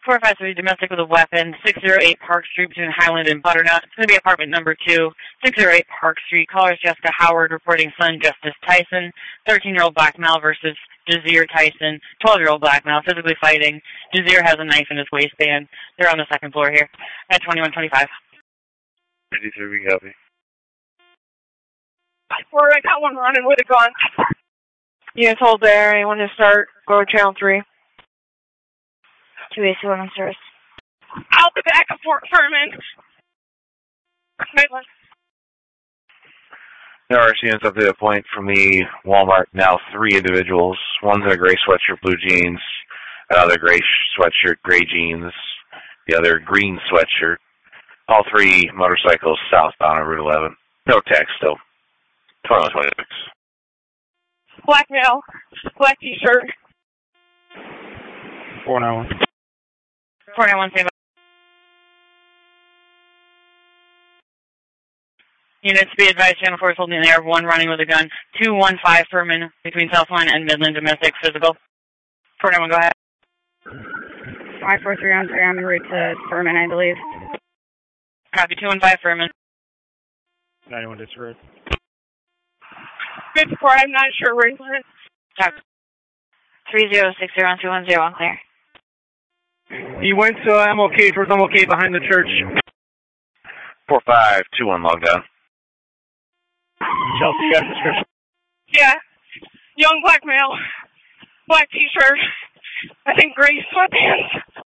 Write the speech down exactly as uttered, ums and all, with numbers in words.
four five three, domestic with a weapon, six oh eight Park Street between Highland and Butternut. It's going to be apartment number two, six oh eight Park Street. Caller is Jessica Howard, reporting son Justice Tyson, thirteen-year-old black male versus Jazeer Tyson, twelve-year-old black male, physically fighting. Jazeer has a knife in his waistband. They're on the second floor here at twenty-one twenty-five. fifty-three, we copy. Four, I got one running with a gun. Units hold there. Anyone to start? Go to channel three. two eight two one on service. I'll be back at Fort Furman. Maitland. There are units up to the point from the Walmart. Now three individuals. One's in a gray sweatshirt, blue jeans. Another gray sweatshirt, gray jeans. The other green sweatshirt. All three motorcycles southbound on Route eleven. No text still. twenty-one twenty-six. Black male, black t-shirt. four nine one. four nine one, stand by. Units be advised, Channel four is holding the air, one running with a gun, two one five Furman between Southline and Midland, domestic, physical. four nine one, go ahead. five four three on three on the route to Furman, I believe. Copy, two one five Furman. ninety-one disregard. Good for I'm not sure where he's at. Copy. three zero six zero on three one zero on clear. He went to uh, M O K, towards M O K behind the church. four five two one, log down. Chelsea, you got a description? Yeah. Young black male, black t-shirt, I think gray sweatpants.